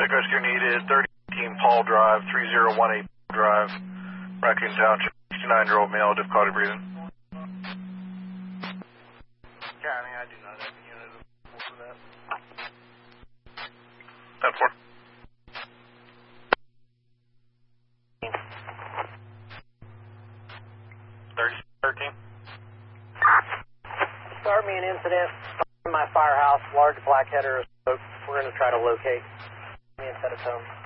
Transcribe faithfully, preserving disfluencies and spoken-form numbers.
Medic rescue needed, thirteen Paul Drive, three zero one eight Drive, Raccoon Township, sixty-nine-year-old male, difficulty breathing. County, I do not have a unit for that. ten four. thirty thirteen. Start me an incident in my firehouse, large black header. We're going to try to locate me instead of home.